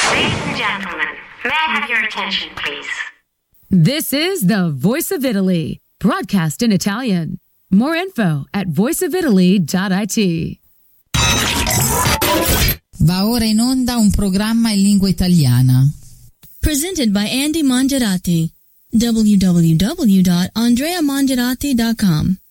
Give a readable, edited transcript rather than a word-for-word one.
Ladies and gentlemen, may I have your attention, please? This is the Voice of Italy, broadcast in Italian. More info at voiceofitaly.it. Va ora in onda un programma in lingua italiana. Presented by Andy Mongerati. www.andreamongerati.com